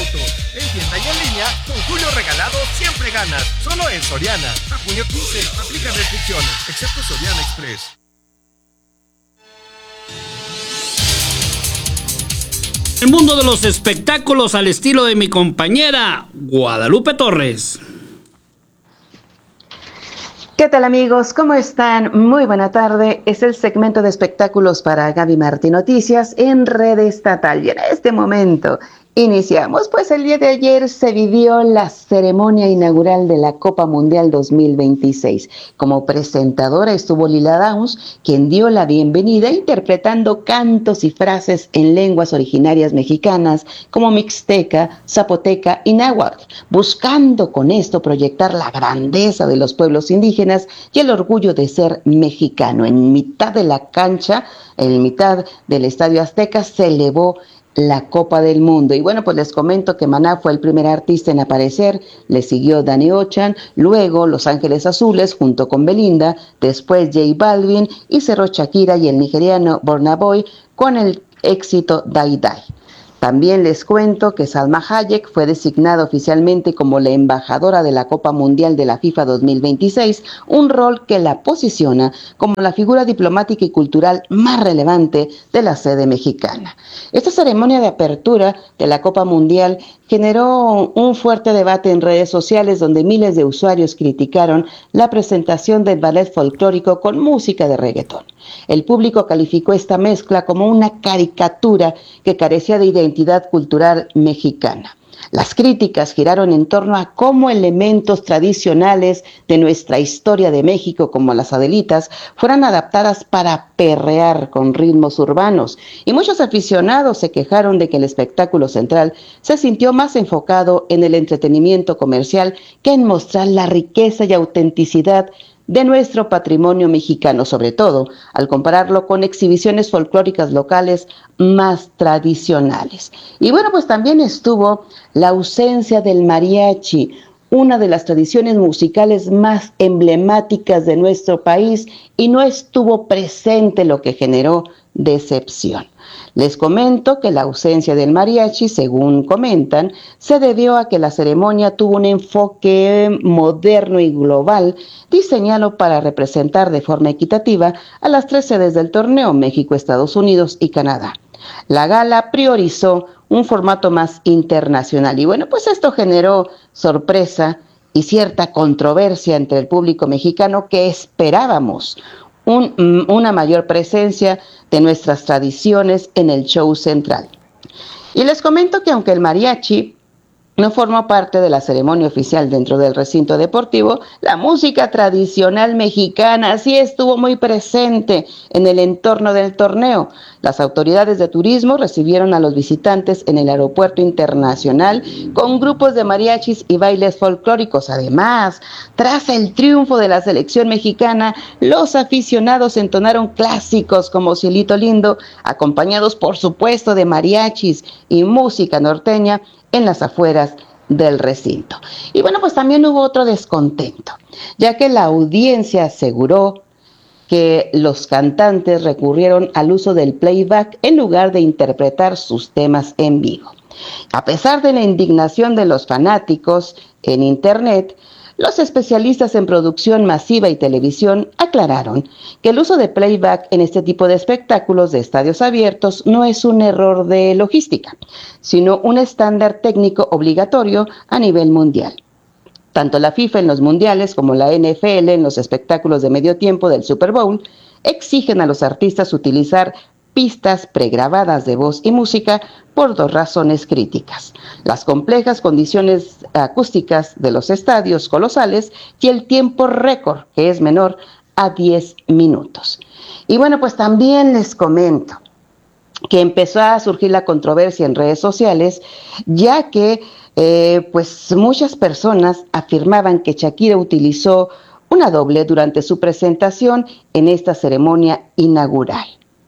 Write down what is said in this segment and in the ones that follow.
agosto. En tienda y en línea, con Julio Regalado siempre ganas. Solo en Soriana. A junio 15. Aplica restricciones, excepto Soriana Express. El mundo de los espectáculos al estilo de mi compañera Guadalupe Torres. ¿Qué tal, amigos? ¿Cómo están? Muy buena tarde. Es el segmento de espectáculos para Gaby Martí Noticias en Red Estatal. Y en este momento iniciamos, pues el día de ayer se vivió la ceremonia inaugural de la Copa Mundial 2026. Como presentadora estuvo Lila Downs, quien dio la bienvenida interpretando cantos y frases en lenguas originarias mexicanas como mixteca, zapoteca y náhuatl, buscando con esto proyectar la grandeza de los pueblos indígenas y el orgullo de ser mexicano. En mitad de la cancha, en mitad del Estadio Azteca, se elevó la Copa del Mundo. Y bueno, pues les comento que Maná fue el primer artista en aparecer, le siguió Danny Ocean, luego Los Ángeles Azules junto con Belinda, después J Balvin y cerró Shakira y el nigeriano Burna Boy con el éxito Die Die. También les cuento que Salma Hayek fue designada oficialmente como la embajadora de la Copa Mundial de la FIFA 2026, un rol que la posiciona como la figura diplomática y cultural más relevante de la sede mexicana. Esta ceremonia de apertura de la Copa Mundial generó un fuerte debate en redes sociales donde miles de usuarios criticaron la presentación del ballet folclórico con música de reggaetón. El público calificó esta mezcla como una caricatura que carecía de identidad cultural mexicana. Las críticas giraron en torno a cómo elementos tradicionales de nuestra historia de México, como las adelitas, fueran adaptadas para perrear con ritmos urbanos. Y muchos aficionados se quejaron de que el espectáculo central se sintió más enfocado en el entretenimiento comercial que en mostrar la riqueza y autenticidad de nuestro patrimonio mexicano, sobre todo al compararlo con exhibiciones folclóricas locales más tradicionales. Y bueno, pues también estuvo la ausencia del mariachi, una de las tradiciones musicales más emblemáticas de nuestro país, y no estuvo presente, lo que generó decepción. Les comento que la ausencia del mariachi, según comentan, se debió a que la ceremonia tuvo un enfoque moderno y global diseñado para representar de forma equitativa a las 3 sedes del torneo: México, Estados Unidos y Canadá. La gala priorizó un formato más internacional y bueno, pues esto generó sorpresa y cierta controversia entre el público mexicano, que esperábamos una mayor presencia de nuestras tradiciones en el show central. Y les comento que aunque el mariachi no formó parte de la ceremonia oficial dentro del recinto deportivo, la música tradicional mexicana sí estuvo muy presente en el entorno del torneo. Las autoridades de turismo recibieron a los visitantes en el aeropuerto internacional con grupos de mariachis y bailes folclóricos. Además, tras el triunfo de la selección mexicana, los aficionados entonaron clásicos como Cielito Lindo, acompañados por supuesto de mariachis y música norteña en las afueras del recinto. Y bueno, pues también hubo otro descontento, ya que la audiencia aseguró que los cantantes recurrieron al uso del playback en lugar de interpretar sus temas en vivo. A pesar de la indignación de los fanáticos en internet, los especialistas en producción masiva y televisión aclararon que el uso de playback en este tipo de espectáculos de estadios abiertos no es un error de logística, sino un estándar técnico obligatorio a nivel mundial. Tanto la FIFA en los mundiales como la NFL en los espectáculos de medio tiempo del Super Bowl exigen a los artistas utilizar pistas pregrabadas de voz y música por 2 razones críticas: las complejas condiciones acústicas de los estadios colosales y el tiempo récord, que es menor a 10 minutos. Y bueno, pues también les comento que empezó a surgir la controversia en redes sociales, ya que pues muchas personas afirmaban que Shakira utilizó una doble durante su presentación en esta ceremonia inaugural.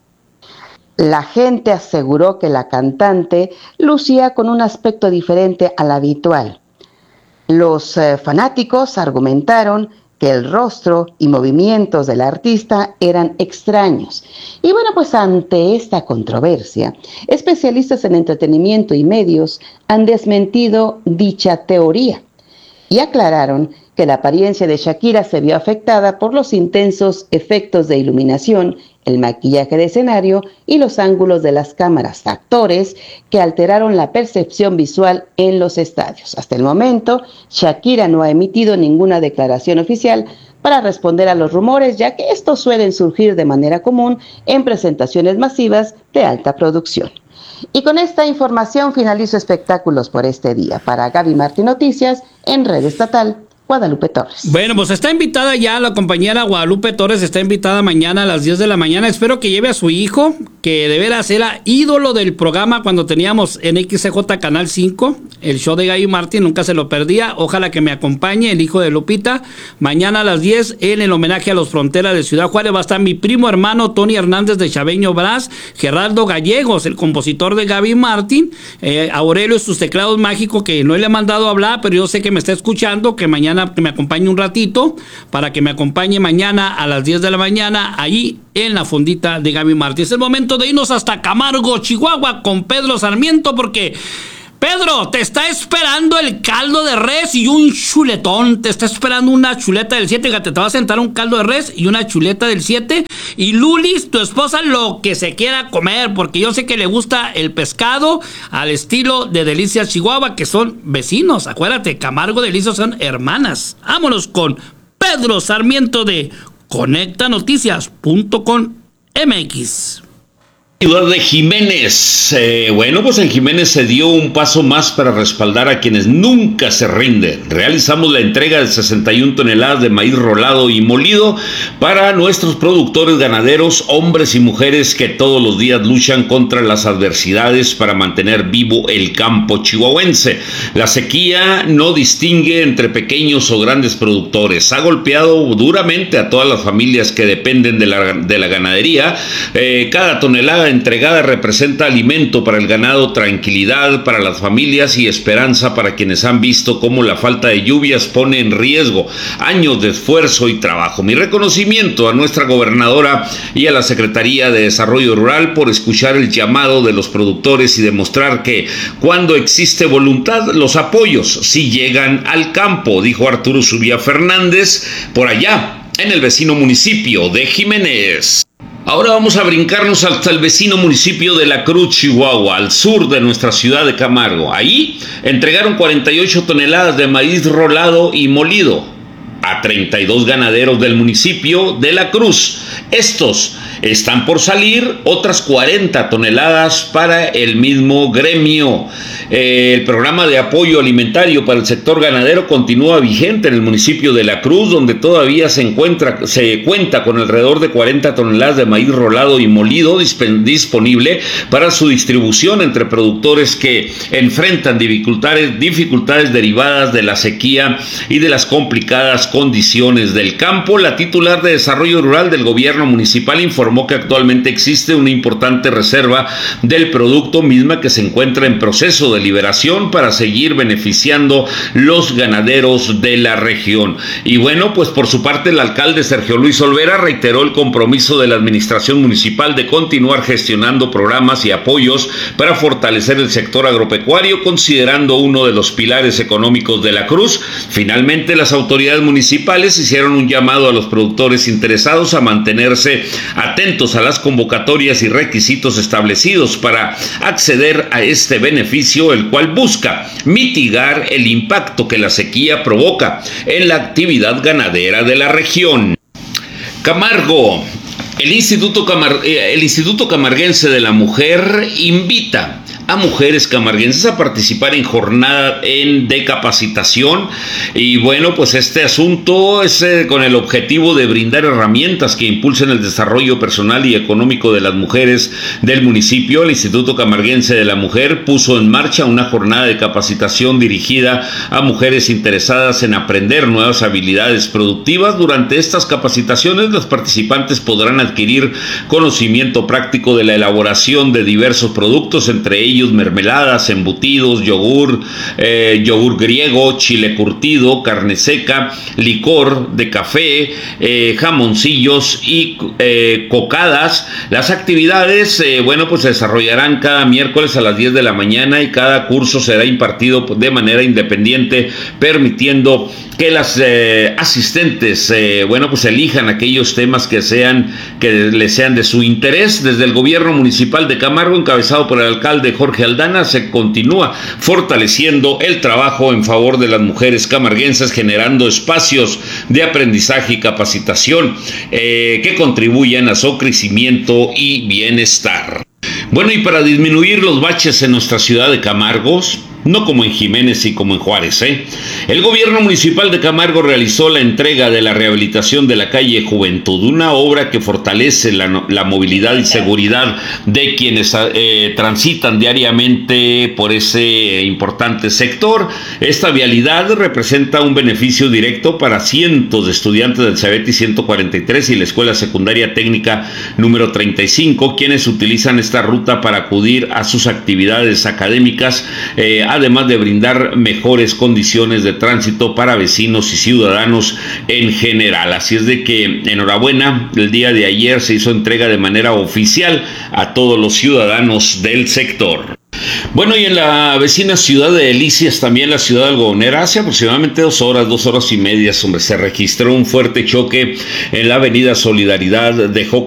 La gente aseguró que la cantante lucía con un aspecto diferente al habitual. Los fanáticos argumentaron que el rostro y movimientos del artista eran extraños. Y bueno, pues ante esta controversia, especialistas en entretenimiento y medios han desmentido dicha teoría y aclararon que la apariencia de Shakira se vio afectada por los intensos efectos de iluminación, el maquillaje de escenario y los ángulos de las cámaras, factores que alteraron la percepción visual en los estadios. Hasta el momento, Shakira no ha emitido ninguna declaración oficial para responder a los rumores, ya que estos suelen surgir de manera común en presentaciones masivas de alta producción. Y con esta información finalizo espectáculos por este día. Para Gaby Martín Noticias, en Red Estatal, Guadalupe Torres. Bueno, pues está invitada ya la compañera Guadalupe Torres, está invitada mañana a las 10 de la mañana. Espero que lleve a su hijo, que de veras era ídolo del programa cuando teníamos en XCJ Canal 5, el show de Gaby Martín, nunca se lo perdía. Ojalá que me acompañe el hijo de Lupita. Mañana a las 10 en el homenaje a los Fronteras de Ciudad Juárez va a estar mi primo hermano Tony Hernández de Chaveño Brás, Gerardo Gallegos, el compositor de Gaby Martín, Aurelio y sus teclados mágicos, que no le he mandado a hablar, pero yo sé que me está escuchando, que mañana que me acompañe un ratito, para que me acompañe mañana a las 10 de la mañana ahí en la fondita de Gaby Martín. Es el momento de irnos hasta Camargo, Chihuahua, con Pedro Sarmiento, porque Pedro, te está esperando el caldo de res y un chuletón. Te está esperando una chuleta del 7. Te va a sentar un caldo de res y una chuleta del 7. Y Lulis, tu esposa, lo que se quiera comer, porque yo sé que le gusta el pescado al estilo de Delicias Chihuahua, que son vecinos. Acuérdate, Camargo Delicias son hermanas. Vámonos con Pedro Sarmiento de conectanoticias.com.mx. Ciudad de Jiménez. Bueno, pues en Jiménez se dio un paso más para respaldar a quienes nunca se rinden. Realizamos la entrega de 61 toneladas de maíz rolado y molido para nuestros productores ganaderos, hombres y mujeres que todos los días luchan contra las adversidades para mantener vivo el campo chihuahuense. La sequía no distingue entre pequeños o grandes productores. Ha golpeado duramente a todas las familias que dependen de la ganadería. Cada tonelada entregada representa alimento para el ganado, tranquilidad para las familias y esperanza para quienes han visto cómo la falta de lluvias pone en riesgo años de esfuerzo y trabajo. Mi reconocimiento a nuestra gobernadora y a la Secretaría de Desarrollo Rural por escuchar el llamado de los productores y demostrar que cuando existe voluntad, los apoyos sí llegan al campo, dijo Arturo Zubia Fernández por allá en el vecino municipio de Jiménez. Ahora vamos a brincarnos hasta el vecino municipio de La Cruz, Chihuahua, al sur de nuestra ciudad de Camargo. Ahí entregaron 48 toneladas de maíz rolado y molido a 32 ganaderos del municipio de La Cruz. Estos están por salir otras 40 toneladas para el mismo gremio. El programa de apoyo alimentario para el sector ganadero continúa vigente en el municipio de La Cruz, donde todavía se cuenta con alrededor de 40 toneladas de maíz rolado y molido disponible para su distribución entre productores que enfrentan dificultades derivadas de la sequía y de las complicadas condiciones del campo. La titular de Desarrollo Rural del gobierno municipal informó que actualmente existe una importante reserva del producto misma que se encuentra en proceso de liberación para seguir beneficiando los ganaderos de la región. Y bueno, pues por su parte el alcalde Sergio Luis Olvera reiteró el compromiso de la administración municipal de continuar gestionando programas y apoyos para fortalecer el sector agropecuario, considerando uno de los pilares económicos de La Cruz. Finalmente, las autoridades municipales hicieron un llamado a los productores interesados a mantenerse atentos a las convocatorias y requisitos establecidos para acceder a este beneficio, el cual busca mitigar el impacto que la sequía provoca en la actividad ganadera de la región. Camargo. El Instituto Camarguense de la Mujer invita a mujeres camarguenses a participar en jornada de capacitación. Y bueno, pues este asunto es con el objetivo de brindar herramientas que impulsen el desarrollo personal y económico de las mujeres del municipio. El Instituto Camarguense de la Mujer puso en marcha una jornada de capacitación dirigida a mujeres interesadas en aprender nuevas habilidades productivas. Durante estas capacitaciones, los participantes podrán adquirir conocimiento práctico de la elaboración de diversos productos, entre ellos ellos mermeladas, embutidos, yogur griego, chile curtido, carne seca, licor de café, jamoncillos y cocadas. Las actividades, pues se desarrollarán cada miércoles a las 10 de la mañana y cada curso será impartido de manera independiente, permitiendo que las asistentes, pues elijan aquellos temas que les sean de su interés. Desde el gobierno municipal de Camargo, encabezado por el alcalde Jorge Aldana, se continúa fortaleciendo el trabajo en favor de las mujeres camarguenses, generando espacios de aprendizaje y capacitación que contribuyan a su crecimiento y bienestar. Bueno, y para disminuir los baches en nuestra ciudad de Camargo, no como en Jiménez y como en Juárez, el gobierno municipal de Camargo realizó la entrega de la rehabilitación de la calle Juventud, una obra que fortalece la movilidad y seguridad de quienes transitan diariamente por ese importante sector. Esta vialidad representa un beneficio directo para cientos de estudiantes del Cebetis 143 y la Escuela Secundaria Técnica número 35, quienes utilizan esta ruta para acudir a sus actividades académicas, además de brindar mejores condiciones de tránsito para vecinos y ciudadanos en general. Así es de que enhorabuena, el día de ayer se hizo entrega de manera oficial a todos los ciudadanos del sector. Bueno, y en la vecina ciudad de Delicias, también la ciudad algodonera, hace aproximadamente 2 horas y media, se registró un fuerte choque en la avenida Solidaridad. Dejó